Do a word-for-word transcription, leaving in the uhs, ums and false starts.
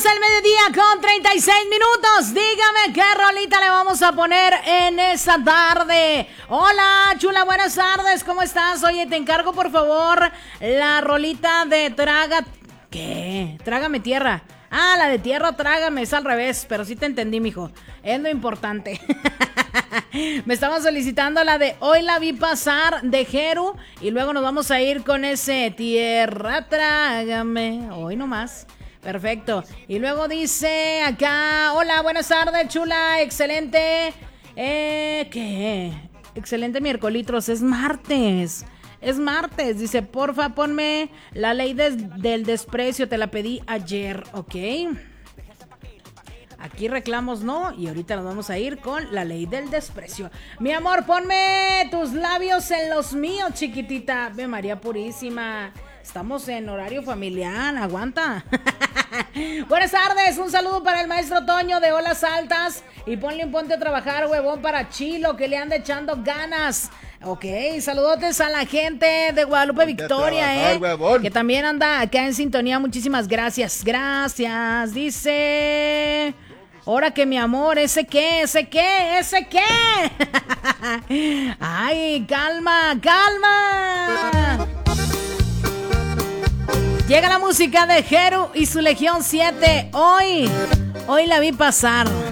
el mediodía con treinta y seis minutos. Dígame qué rolita le vamos a poner en esta tarde. Hola, chula, buenas tardes. ¿Cómo estás? Oye, te encargo por favor la rolita de Traga... ¿Qué? Trágame tierra. Ah, la de tierra, trágame, es al revés, pero sí te entendí, mijo. Es lo importante. Me estaban solicitando la de Hoy la vi pasar de Jeru. Y luego nos vamos a ir con ese Tierra, trágame. Hoy nomás. Perfecto. Y luego dice acá: hola, buenas tardes, chula, excelente. Eh, ¿qué? Excelente miércolitros, es martes. Es martes, dice, porfa, ponme la ley de, del desprecio, te la pedí ayer, ¿ok? Aquí reclamos no, y ahorita nos vamos a ir con la ley del desprecio. Mi amor, ponme tus labios en los míos, chiquitita. Ave María Purísima, estamos en horario familiar, aguanta. Buenas tardes, un saludo para el maestro Toño de Olas Altas. Y ponle un ponte a trabajar, huevón, para Chilo, que le anda echando ganas. Ok, saludotes a la gente de Guadalupe Victoria, eh, que también anda acá en sintonía. Muchísimas gracias, gracias. Dice, ahora que mi amor, ¿ese qué? ¿Ese qué? ¿Ese qué? Ay, calma, calma. Llega la música de Jeru y su Legión siete. Hoy, hoy la vi pasar.